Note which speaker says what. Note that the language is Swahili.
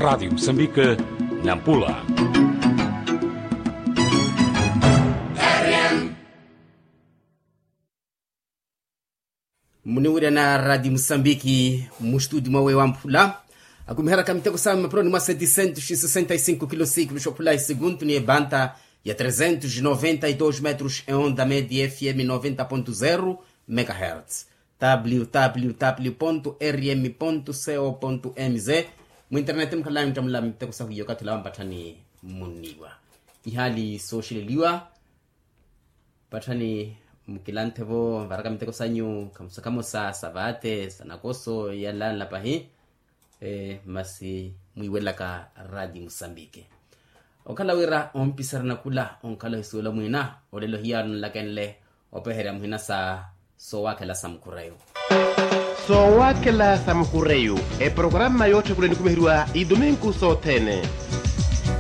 Speaker 1: Rádio Moçambique, Nampula.
Speaker 2: Muniwira na Rádio Moçambique, mu estúdio mawe wa Mpula. Akumihara kamiteko sama maproni mwa 765 kilociclos opulai segundo ni banta ya 392 metros em onda média FM 90.0 MHz. www.rm.co.mz mu internet mkala mtamla miteko sahu yokati la mbatani muniwa. Ihali social liwa patani mkilantevo varaka miteko sanyu kamusakamo sa savate sanakoso yala la pahi masi muiwela ka Radio Moçambique. Okala wira ompisara na kula onkala hisuela muina olelo hiyan lakenle opehera muina sa Sowakela Samkureyo.
Speaker 3: Sowakela Samkureyo e programa yote kule nikumehirwa idomenku sotene.